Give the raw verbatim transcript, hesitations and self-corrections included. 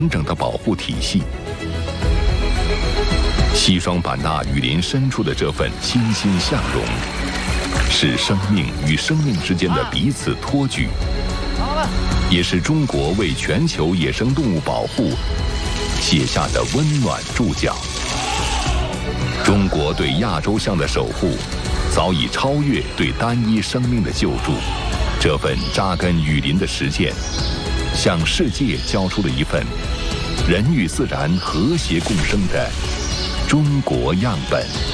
完整的保护体系。西双版纳雨林深处的这份欣欣向荣，是生命与生命之间的彼此托举，也是中国为全球野生动物保护写下的温暖注脚。中国对亚洲象的守护，早已超越对单一生命的救助。这份扎根雨林的实践，向世界交出了一份人与自然和谐共生的中国样本。